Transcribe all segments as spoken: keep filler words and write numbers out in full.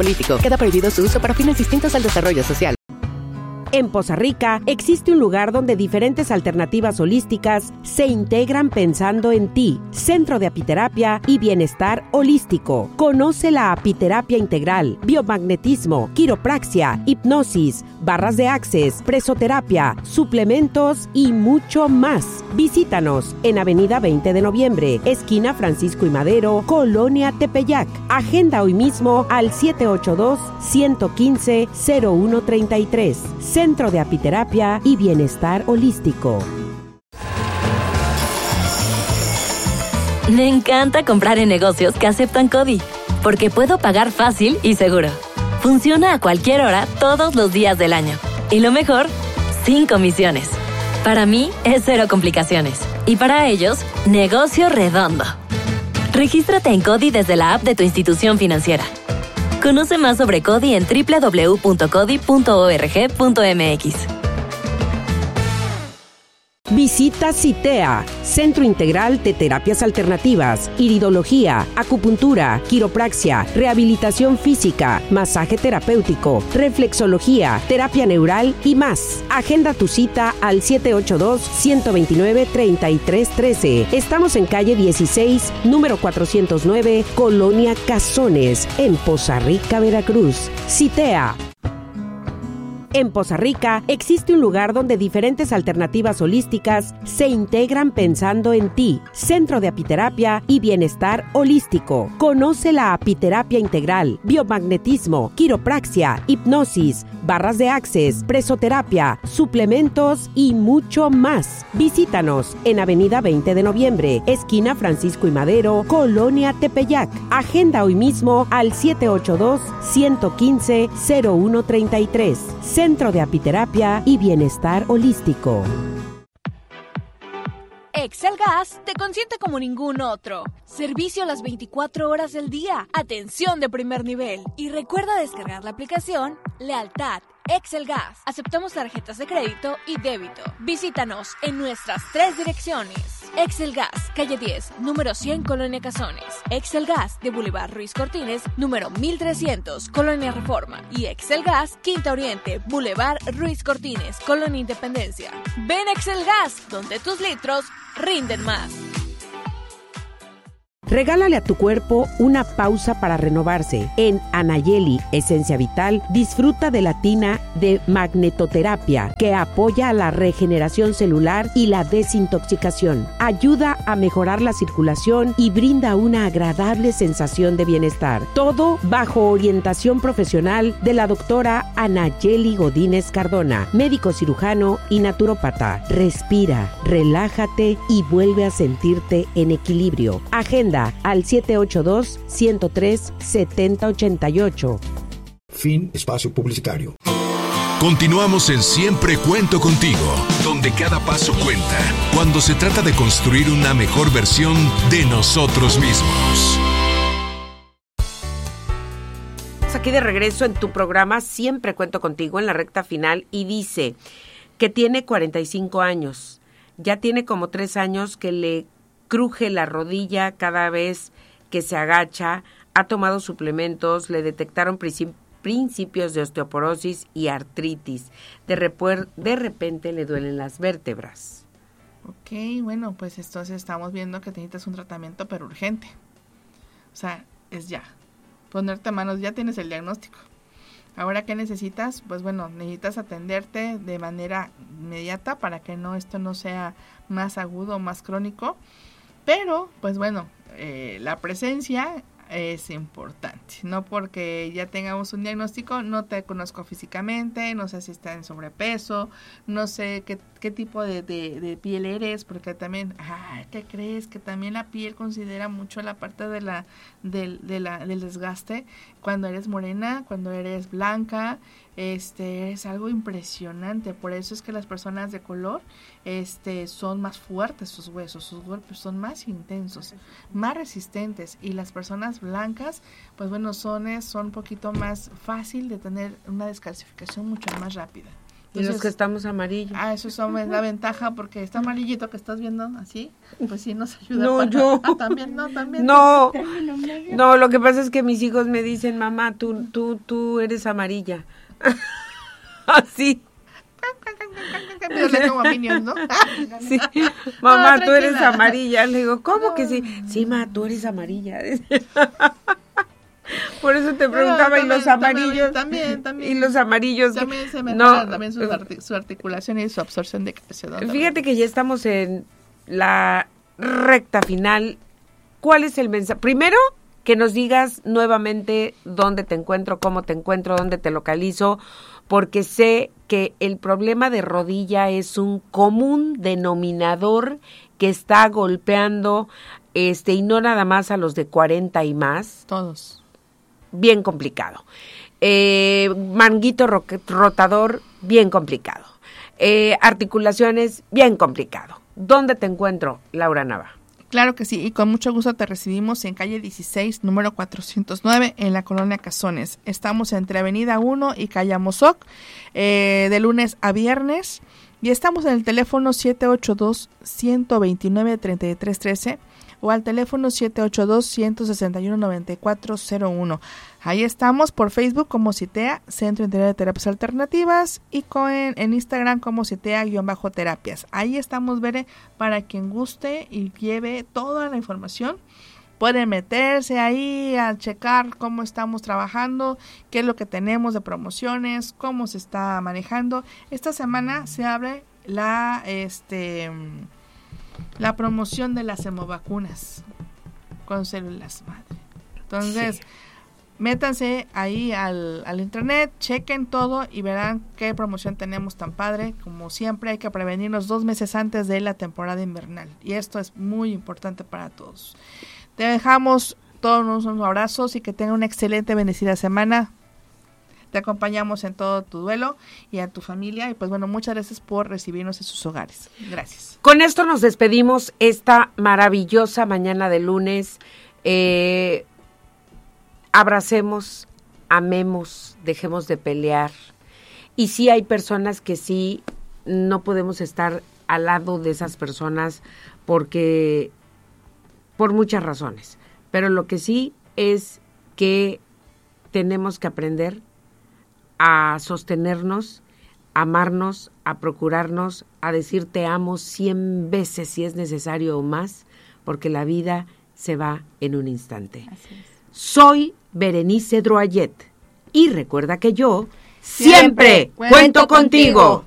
político. Queda prohibido su uso para fines distintos al desarrollo social. En Poza Rica existe un lugar donde diferentes alternativas holísticas se integran pensando en ti. Centro de Apiterapia y Bienestar Holístico. Conoce la apiterapia integral, biomagnetismo, quiropraxia, hipnosis, barras de access, presoterapia, suplementos y mucho más. Visítanos en Avenida veinte de Noviembre, esquina Francisco y Madero, Colonia Tepeyac. Agenda hoy mismo al siete ocho dos, uno cinco, cero uno tres tres. Centro de Apiterapia y Bienestar Holístico. Me encanta comprar en negocios que aceptan CODI, porque puedo pagar fácil y seguro. Funciona a cualquier hora, todos los días del año. Y lo mejor, sin comisiones. Para mí, es cero complicaciones. Y para ellos, negocio redondo. Regístrate en CODI desde la app de tu institución financiera. Conoce más sobre CODI en doble u doble u doble u punto codi punto org punto m x. Visita CITEA, Centro Integral de Terapias Alternativas, Iridología, Acupuntura, Quiropraxia, Rehabilitación Física, Masaje Terapéutico, Reflexología, Terapia Neural y más. Agenda tu cita al siete ocho dos, uno dos nueve, tres tres uno tres. Estamos en calle dieciséis, número cuatrocientos nueve, Colonia Cazones, en Poza Rica, Veracruz. CITEA. En Poza Rica existe un lugar donde diferentes alternativas holísticas se integran pensando en ti. Centro de Apiterapia y Bienestar Holístico. Conoce la apiterapia integral, biomagnetismo, quiropraxia, hipnosis, barras de access, presoterapia, suplementos y mucho más. Visítanos en Avenida veinte de Noviembre, esquina Francisco y Madero, Colonia Tepeyac. Agenda hoy mismo al siete ocho dos, uno cinco, cero uno tres tres. Centro de Apiterapia y Bienestar Holístico. Excel Gas te consiente como ningún otro. Servicio las veinticuatro horas del día. Atención de primer nivel. Y recuerda descargar la aplicación Lealtad Excel Gas. Aceptamos tarjetas de crédito y débito. Visítanos en nuestras tres direcciones. Excel Gas, calle diez, número cien, Colonia Cazones. Excel Gas de Boulevard Ruiz Cortines, número mil trescientos, Colonia Reforma. Y Excel Gas, Quinta Oriente, Boulevard Ruiz Cortines, Colonia Independencia. Ven Excel Gas, donde tus litros rinden más. Regálale a tu cuerpo una pausa para renovarse. En Anayeli Esencia Vital, disfruta de la tina de magnetoterapia que apoya a la regeneración celular y la desintoxicación. Ayuda a mejorar la circulación y brinda una agradable sensación de bienestar. Todo bajo orientación profesional de la doctora Anayeli Godínez Cardona, médico cirujano y naturópata. Respira, relájate y vuelve a sentirte en equilibrio. Agenda al siete ocho dos, uno cero tres, siete cero ocho ocho. Fin espacio publicitario. Continuamos en Siempre Cuento Contigo, donde cada paso cuenta cuando se trata de construir una mejor versión de nosotros mismos. Aquí de regreso en tu programa Siempre Cuento Contigo, en la recta final, y dice que tiene cuarenta y cinco años. Ya tiene como tres años que le cruje la rodilla cada vez que se agacha, ha tomado suplementos, le detectaron princip- principios de osteoporosis y artritis. De, repuer- de repente le duelen las vértebras. Ok, bueno, pues entonces estamos viendo que necesitas un tratamiento pero urgente. O sea, es ya. Ponerte manos, ya tienes el diagnóstico. Ahora, ¿qué necesitas? Pues bueno, necesitas atenderte de manera inmediata para que no esto no sea más agudo o más crónico. Pero, pues bueno, eh, la presencia es importante. No porque ya tengamos un diagnóstico, no te conozco físicamente, no sé si estás en sobrepeso, no sé qué, qué tipo de, de, de piel eres, porque también, ah, ¿qué crees? Que también la piel considera mucho la parte de la, del, de la, del desgaste. Cuando eres morena, cuando eres blanca, este es algo impresionante. Por eso es que las personas de color este son más fuertes sus huesos, sus golpes son más intensos, más resistentes, y las personas blancas pues bueno son, es, son un poquito más fácil de tener una descalcificación mucho más rápida. Entonces, y los que estamos amarillos. Ah, eso es la ventaja, porque está amarillito que estás viendo así, pues sí nos ayuda. No, para... yo. Ah, también, no, también. No, no, lo que pasa es que mis hijos me dicen, mamá, tú, tú, tú eres amarilla. Así. Pero le como a Minions, ¿no? Sí. Mamá, no, tú eres tranquila. amarilla. Le digo, ¿cómo No. que sí? Sí, ma, tú eres amarilla. Por eso te No, preguntaba, y también, los amarillos. También, también. Y los amarillos. También se no, mejora también su, arti- su articulación y su absorción de calcio. Fíjate que ya estamos en la recta final. ¿Cuál es el mensaje? Primero, que nos digas nuevamente dónde te encuentro, cómo te encuentro, dónde te localizo, porque sé que el problema de rodilla es un común denominador que está golpeando, este, y no nada más a los de cuarenta y más. Todos. Bien complicado. Eh, manguito ro- rotador, bien complicado. Eh, articulaciones, bien complicado. ¿Dónde te encuentro, Laura Nava? Claro que sí, y con mucho gusto te recibimos en calle dieciséis, número cuatrocientos nueve, en la colonia Cazones. Estamos entre Avenida uno y calle Amozoc, eh, de lunes a viernes, y estamos en el teléfono siete ocho dos, uno dos nueve, tres tres uno tres o al teléfono siete ocho dos, uno seis uno, nueve cuatro cero uno. Ahí estamos por Facebook como CITEA, Centro Integral de Terapias Alternativas, y con, en Instagram como CITEA-terapias. Ahí estamos, Bere, para quien guste y lleve toda la información. Pueden meterse ahí a checar cómo estamos trabajando, qué es lo que tenemos de promociones, cómo se está manejando. Esta semana se abre la este la promoción de las hemovacunas con células madre. Entonces, sí. Métanse ahí al, al internet, chequen todo y verán qué promoción tenemos tan padre. Como siempre, hay que prevenirnos dos meses antes de la temporada invernal. Y esto es muy importante para todos. Te dejamos todos unos abrazos y que tengan una excelente, bendecida semana. Te acompañamos en todo tu duelo y a tu familia. Y pues bueno, muchas gracias por recibirnos en sus hogares. Gracias. Con esto nos despedimos esta maravillosa mañana de lunes. Eh, abracemos, amemos, dejemos de pelear. Y sí hay personas que sí no podemos estar al lado de esas personas porque por muchas razones. Pero lo que sí es que tenemos que aprender a sostenernos, a amarnos, a procurarnos, a decir te amo cien veces si es necesario o más, porque la vida se va en un instante. Así es. Soy Berenice Droyet y recuerda que yo siempre, siempre cuento, cuento contigo. contigo.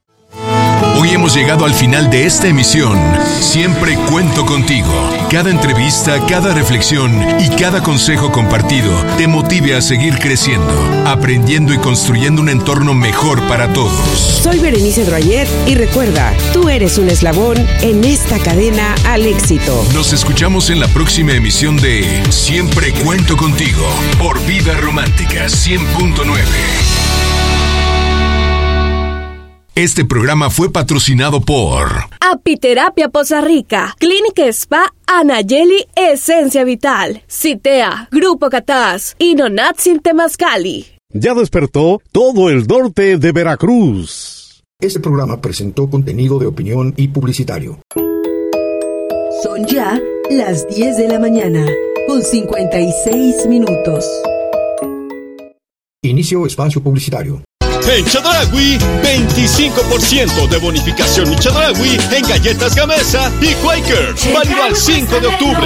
Hoy hemos llegado al final de esta emisión. Siempre cuento contigo. Cada entrevista, cada reflexión y cada consejo compartido te motive a seguir creciendo, aprendiendo y construyendo un entorno mejor para todos. Soy Berenice Droyet y recuerda, tú eres un eslabón en esta cadena al éxito. Nos escuchamos en la próxima emisión de Siempre cuento contigo por Vida Romántica cien punto nueve. Este programa fue patrocinado por Apiterapia Poza Rica, Clínica Spa Anayeli Esencia Vital, CITEA, Grupo Catás y Nonatzin Temazcali. Ya despertó todo el norte de Veracruz. Este programa presentó contenido de opinión y publicitario. Son ya las diez de la mañana, con cincuenta y seis minutos. Inicio espacio publicitario. En Chedraui, veinticinco por ciento de bonificación y Chedraui en galletas Gamesa y Quakers, válido al cinco de octubre.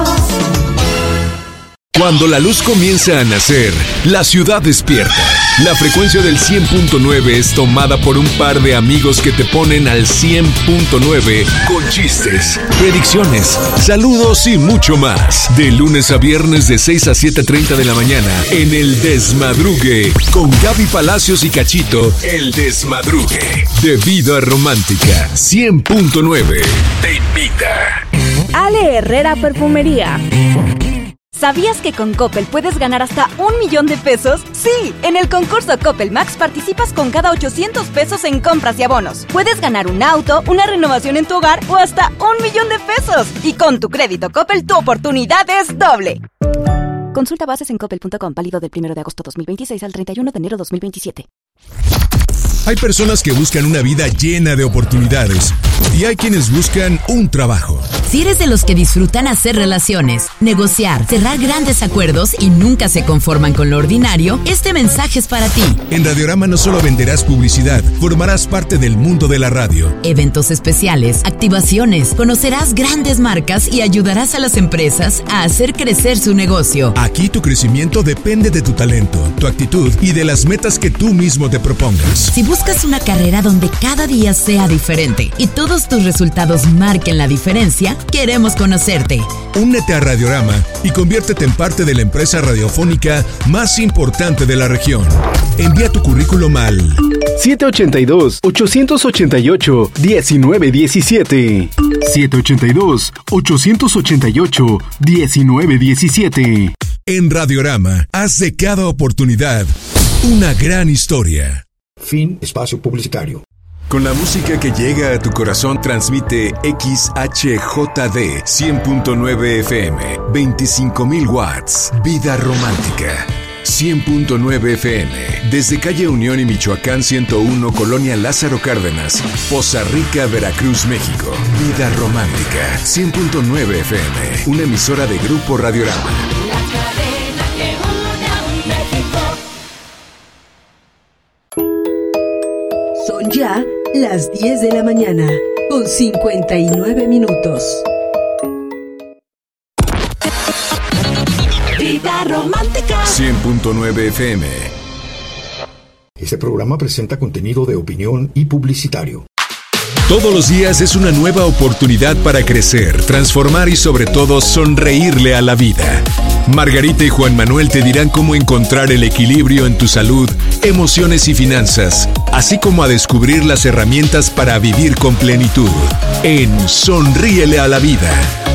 Cuando la luz comienza a nacer, la ciudad despierta. La frecuencia del cien punto nueve es tomada por un par de amigos que te ponen al cien punto nueve con chistes, predicciones, saludos y mucho más. De lunes a viernes de seis a siete treinta de la mañana en El Desmadrugue con Gaby Palacios y Cachito. El Desmadrugue de Vida Romántica cien punto nueve te invita. Ale Herrera Perfumería. ¿Sabías que con Coppel puedes ganar hasta un millón de pesos? Sí, en el concurso Coppel Max participas con cada ochocientos pesos en compras y abonos. Puedes ganar un auto, una renovación en tu hogar o hasta un millón de pesos. Y con tu crédito Coppel, tu oportunidad es doble. Consulta bases en coppel punto com, válido del primero de agosto dos mil veintiséis al treinta y uno de enero dos mil veintisiete. Hay personas que buscan una vida llena de oportunidades y hay quienes buscan un trabajo. Si eres de los que disfrutan hacer relaciones, negociar, cerrar grandes acuerdos y nunca se conforman con lo ordinario, este mensaje es para ti. En Radiorama no solo venderás publicidad, formarás parte del mundo de la radio. Eventos especiales, activaciones, conocerás grandes marcas y ayudarás a las empresas a hacer crecer su negocio. Aquí tu crecimiento depende de tu talento, tu actitud y de las metas que tú mismo te propongas. Si buscas una carrera donde cada día sea diferente y todos tus resultados marquen la diferencia, queremos conocerte. Únete a Radiorama y conviértete en parte de la empresa radiofónica más importante de la región. Envía tu currículum al siete ocho dos, ocho ocho ocho, uno nueve uno siete. siete ocho dos, ocho ocho ocho, uno nueve uno siete. En Radiorama, haz de cada oportunidad una gran historia. Fin espacio publicitario. Con la música que llega a tu corazón transmite X H J D cien punto nueve F M, veinticinco mil watts, Vida Romántica. cien punto nueve F M, desde calle Unión y Michoacán ciento uno, Colonia Lázaro Cárdenas, Poza Rica, Veracruz, México. Vida Romántica, cien punto nueve F M, una emisora de Grupo Radiorama. Son ya las diez de la mañana, con cincuenta y nueve minutos. Vida Romántica cien punto nueve F M. Este programa presenta contenido de opinión y publicitario. Todos los días es una nueva oportunidad para crecer, transformar y sobre todo sonreírle a la vida. Margarita y Juan Manuel te dirán cómo encontrar el equilibrio en tu salud, emociones y finanzas, así como a descubrir las herramientas para vivir con plenitud. En Sonríele a la Vida.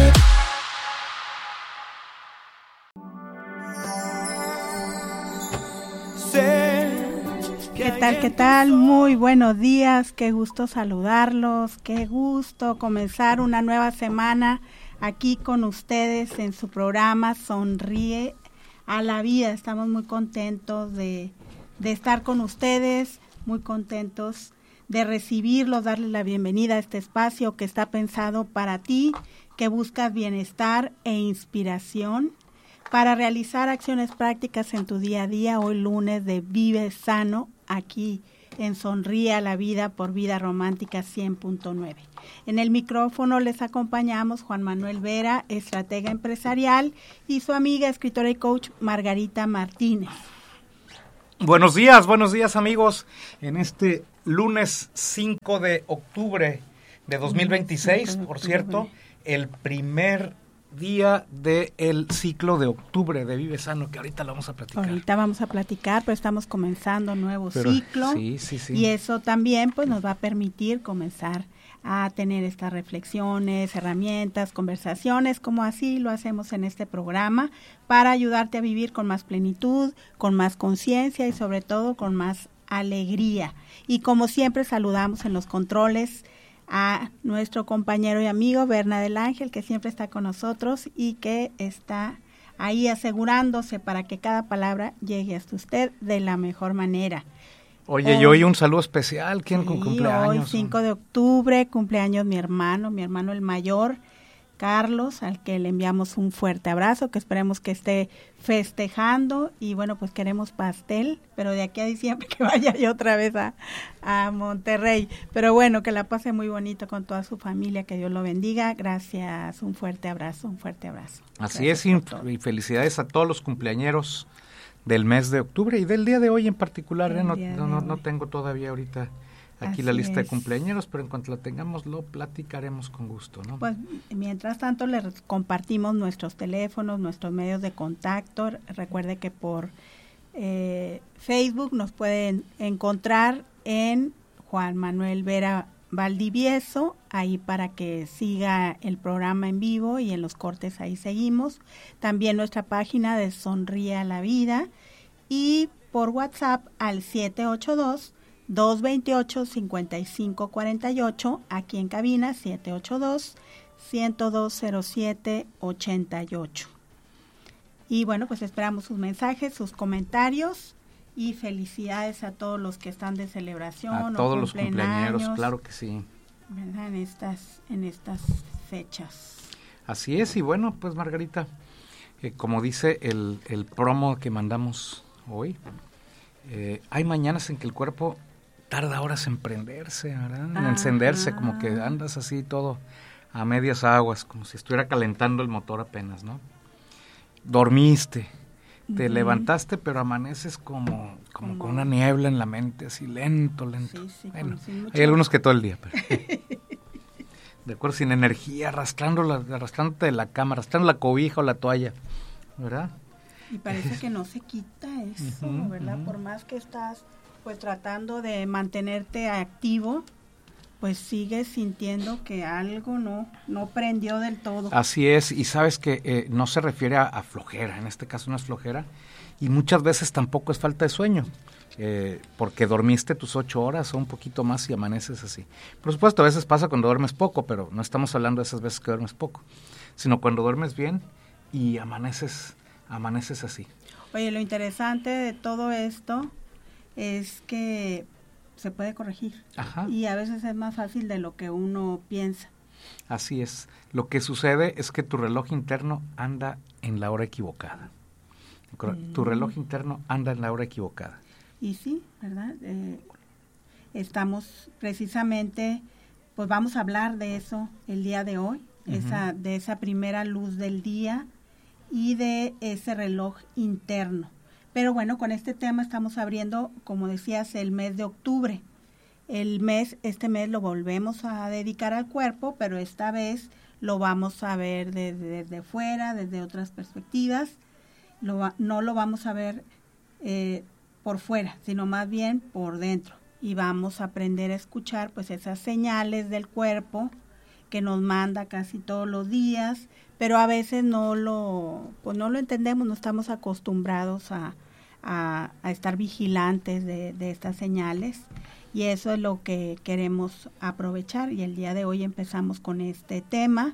¿Qué tal, qué tal? Muy buenos días, qué gusto saludarlos, qué gusto comenzar una nueva semana aquí con ustedes en su programa Sonríe a la Vida. Estamos muy contentos de, de estar con ustedes, muy contentos de recibirlos, darles la bienvenida a este espacio que está pensado para ti, que buscas bienestar e inspiración para realizar acciones prácticas en tu día a día. Hoy lunes de Vive Sano, aquí en Sonríe a la Vida por Vida Romántica cien punto nueve. En el micrófono les acompañamos Juan Manuel Vera, estratega empresarial, y su amiga, escritora y coach Margarita Martínez. Buenos días, buenos días amigos. En este lunes cinco de octubre de dos mil veintiséis, por cierto, el primer día del ciclo de octubre de Vive Sano, que ahorita lo vamos a platicar. Ahorita vamos a platicar, pero estamos comenzando un nuevo pero, ciclo sí, sí, sí. Y eso también pues nos va a permitir comenzar a tener estas reflexiones, herramientas, conversaciones, como así lo hacemos en este programa, para ayudarte a vivir con más plenitud, con más conciencia y sobre todo con más alegría. Y como siempre saludamos en los controles a nuestro compañero y amigo Berna del Ángel, que siempre está con nosotros y que está ahí asegurándose para que cada palabra llegue hasta usted de la mejor manera. Oye, hoy, y hoy un saludo especial, ¿quién sí, con cumpleaños? Hoy cinco de octubre, cumpleaños mi hermano, mi hermano el mayor, Carlos, al que le enviamos un fuerte abrazo, que esperemos que esté festejando, y bueno, pues queremos pastel, pero de aquí a diciembre que vaya yo otra vez a, a Monterrey, pero bueno, que la pase muy bonito con toda su familia, que Dios lo bendiga. Gracias, un fuerte abrazo, un fuerte abrazo. Así es, y, y felicidades a todos los cumpleañeros del mes de octubre y del día de hoy en particular, ¿eh? no, no, no tengo todavía ahorita aquí Así la lista es. de cumpleaños, pero en cuanto la tengamos lo platicaremos con gusto, ¿no? Pues mientras tanto les compartimos nuestros teléfonos, nuestros medios de contacto. Recuerde que por eh, Facebook nos pueden encontrar en Juan Manuel Vera Valdivieso, ahí para que siga el programa en vivo, y en los cortes ahí seguimos. También nuestra página de Sonríe a la Vida, y por WhatsApp al siete ocho dos, dos dos ocho, cinco cinco cuatro ocho, aquí en cabina siete ocho dos, uno cero dos cero siete ocho ocho. Y bueno, pues esperamos sus mensajes, sus comentarios, y felicidades a todos los que están de celebración. A todos los cumpleañeros, claro que sí. ¿Verdad? En estas, en estas fechas. Así es, y bueno, pues Margarita, eh, como dice el, el promo que mandamos hoy, eh, hay mañanas en que el cuerpo tarda horas en prenderse, ¿verdad? En encenderse, como que andas así todo a medias aguas, como si estuviera calentando el motor apenas, ¿no? Dormiste, te uh-huh. levantaste, pero amaneces como, como, como con una niebla en la mente, así lento, lento. Sí, sí, bueno, hay algunos que todo el día, pero de acuerdo, sin energía, arrastrando la, arrastrándote de la cama, arrastrando la cobija o la toalla, ¿verdad? Y parece que no se quita eso, uh-huh, ¿verdad? Uh-huh. Por más que estás pues tratando de mantenerte activo, pues sigues sintiendo que algo no, no prendió del todo. Así es, y sabes que eh, no se refiere a, a flojera, en este caso no es flojera, y muchas veces tampoco es falta de sueño, eh, porque dormiste tus ocho horas o un poquito más y amaneces así. Por supuesto, a veces pasa cuando duermes poco, pero no estamos hablando de esas veces que duermes poco, sino cuando duermes bien y amaneces, amaneces así. Oye, lo interesante de todo esto es que se puede corregir. Ajá. Y a veces es más fácil de lo que uno piensa. Así es. Lo que sucede es que tu reloj interno anda en la hora equivocada. Mm. Tu reloj interno anda en la hora equivocada. Y sí, ¿verdad? Eh, estamos precisamente, pues vamos a hablar de eso el día de hoy, uh-huh. esa, de esa primera luz del día y de ese reloj interno. Pero bueno, con este tema estamos abriendo, como decías, el mes de octubre. El mes, este mes lo volvemos a dedicar al cuerpo, pero esta vez lo vamos a ver desde, desde fuera, desde otras perspectivas. Lo va, no lo vamos a ver eh, por fuera, sino más bien por dentro. Y vamos a aprender a escuchar pues esas señales del cuerpo que nos manda casi todos los días, pero a veces no lo, pues no lo entendemos, no estamos acostumbrados a A, a estar vigilantes de, de estas señales, y eso es lo que queremos aprovechar, y el día de hoy empezamos con este tema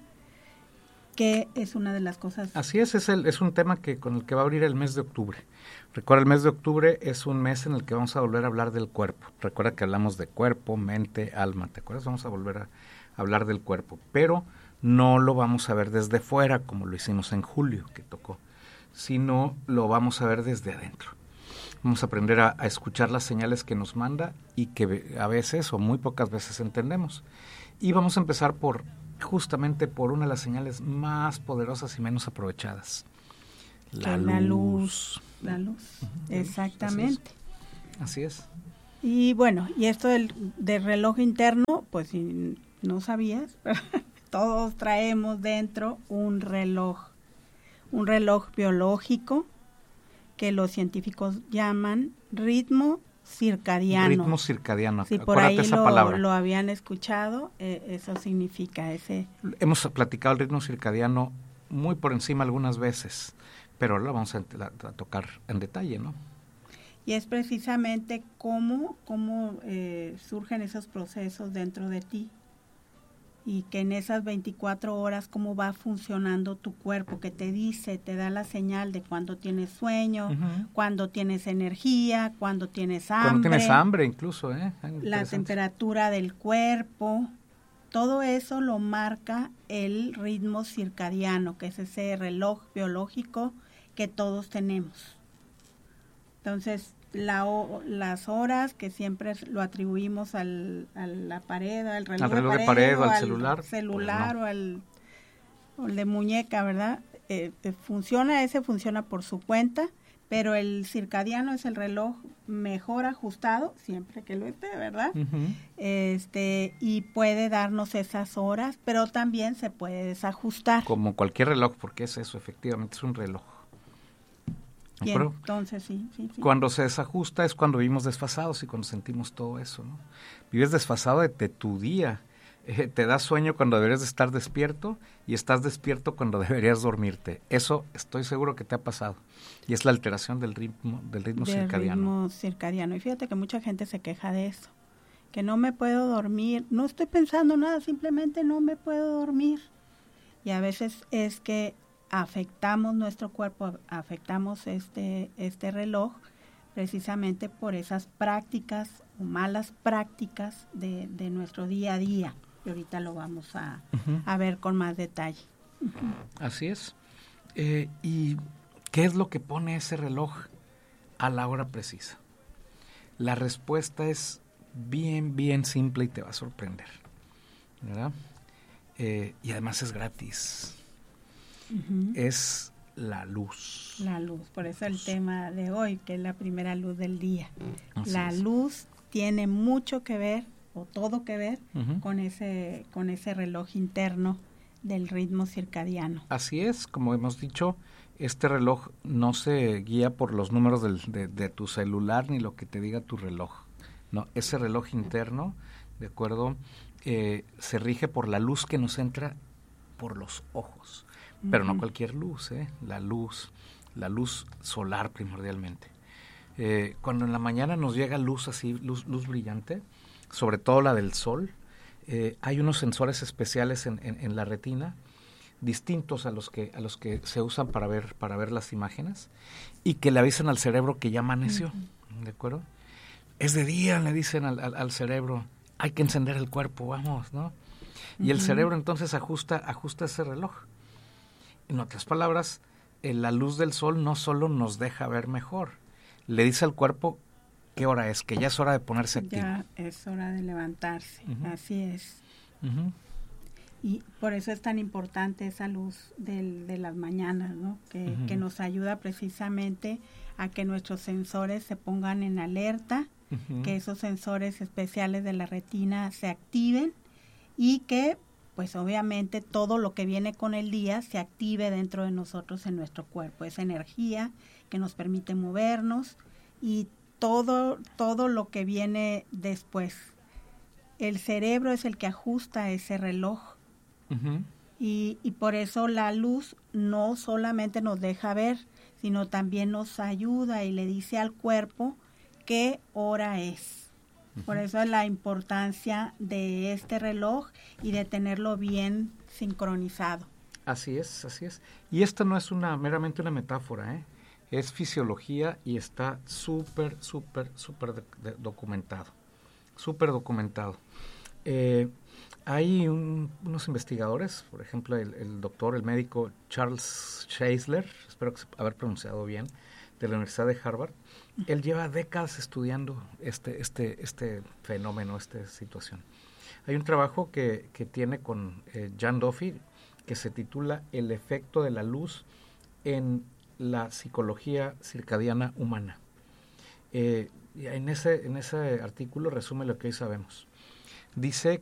que es una de las cosas. Así es, es, el, es un tema que con el que va a abrir el mes de octubre. Recuerda, el mes de octubre es un mes en el que vamos a volver a hablar del cuerpo. Recuerda que hablamos de cuerpo, mente, alma, ¿te acuerdas? Vamos a volver a hablar del cuerpo, pero no lo vamos a ver desde fuera como lo hicimos en julio, que tocó, sino lo vamos a ver desde adentro. Vamos a aprender a, a escuchar las señales que nos manda y que a veces o muy pocas veces entendemos. Y vamos a empezar por justamente por una de las señales más poderosas y menos aprovechadas. La, la luz. luz. La luz, uh-huh. Exactamente. Así es. Así es. Y bueno, y esto del, del reloj interno, pues si no sabías, todos traemos dentro un reloj, un reloj biológico, que los científicos llaman ritmo circadiano. Ritmo circadiano, si por ahí esa lo, palabra. lo habían escuchado, eh, eso significa ese. Hemos platicado el ritmo circadiano muy por encima algunas veces, pero ahora lo vamos a, a, a tocar en detalle, ¿no? Y es precisamente cómo, cómo eh, surgen esos procesos dentro de ti, y que en esas veinticuatro horas cómo va funcionando tu cuerpo, que te dice, te da la señal de cuando tienes sueño, uh-huh. cuando tienes energía, cuando tienes hambre. Cuando tienes hambre incluso, ¿eh? La temperatura del cuerpo, todo eso lo marca el ritmo circadiano, que es ese reloj biológico que todos tenemos. Entonces, La, las horas que siempre lo atribuimos al, a la pared, al reloj, al reloj de pared, de pared o al, al celular, celular pues no. o, al, o el de muñeca, ¿verdad? Eh, eh, funciona, ese funciona por su cuenta, pero el circadiano es el reloj mejor ajustado, siempre que lo esté, ¿verdad? Uh-huh. Este, y puede darnos esas horas, pero también se puede desajustar. Como cualquier reloj, porque es eso, efectivamente, es un reloj. Y entonces sí, sí, sí. Cuando se desajusta es cuando vivimos desfasados y cuando sentimos todo eso, ¿no? Vives desfasado de, de tu día, eh, te das sueño cuando deberías de estar despierto y estás despierto cuando deberías dormirte. Eso estoy seguro que te ha pasado y es la alteración del ritmo, del ritmo del circadiano. ritmo circadiano. Y fíjate que mucha gente se queja de eso, que no me puedo dormir, no estoy pensando nada, simplemente no me puedo dormir. Y a veces es que afectamos nuestro cuerpo, afectamos este este reloj, precisamente por esas prácticas o malas prácticas de, de nuestro día a día. Y ahorita lo vamos a, uh-huh. a ver con más detalle. Uh-huh. Así es. Eh, ¿Y qué es lo que pone ese reloj a la hora precisa? La respuesta es bien, bien simple y te va a sorprender, ¿verdad? Eh, y además es gratis. Uh-huh. Es la luz. La luz, por eso el tema de hoy, que es la primera luz del día. Así la es. Luz tiene mucho que ver, o todo que ver, uh-huh. con ese, con ese reloj interno del ritmo circadiano. Así es, como hemos dicho, este reloj no se guía por los números del, de, de tu celular ni lo que te diga tu reloj. No, ese reloj interno, de acuerdo, eh, se rige por la luz que nos entra por los ojos, uh-huh. pero no cualquier luz, ¿eh? La luz, la luz solar primordialmente. Eh, cuando en la mañana nos llega luz así, luz, luz brillante, sobre todo la del sol, eh, hay unos sensores especiales en, en, en la retina, distintos a los que a los que se usan para ver para ver las imágenes, y que le avisan al cerebro que ya amaneció, uh-huh. ¿de acuerdo? Es de día, le dicen al, al, al cerebro, hay que encender el cuerpo, vamos, ¿no? Y uh-huh. el cerebro entonces ajusta ajusta ese reloj. En otras palabras, eh, la luz del sol no solo nos deja ver mejor, le dice al cuerpo qué hora es, que ya es hora de ponerse activo. Ya es hora de levantarse, uh-huh. así es. Uh-huh. Y por eso es tan importante esa luz del, de las mañanas, ¿no? Que, uh-huh. que nos ayuda precisamente a que nuestros sensores se pongan en alerta, uh-huh. que esos sensores especiales de la retina se activen y que, pues obviamente, todo lo que viene con el día se active dentro de nosotros en nuestro cuerpo. Esa energía que nos permite movernos y todo, todo lo que viene después. El cerebro es el que ajusta ese reloj. Uh-huh. Y, y por eso la luz no solamente nos deja ver, sino también nos ayuda y le dice al cuerpo qué hora es. Uh-huh. Por eso es la importancia de este reloj y de tenerlo bien sincronizado. Así es, así es. Y esto no es una meramente una metáfora, ¿eh? Es fisiología y está súper, súper, súper de, de documentado. Súper documentado. Eh, hay un, unos investigadores, por ejemplo, el, el doctor, el médico Charles Czeisler, espero que haber pronunciado bien, de la Universidad de Harvard. Él lleva décadas estudiando este, este, este fenómeno, esta situación. Hay un trabajo que, que tiene con eh, Jan Duffy que se titula El efecto de la luz en la psicología circadiana humana. Eh, en ese, en ese artículo resume lo que hoy sabemos. Dice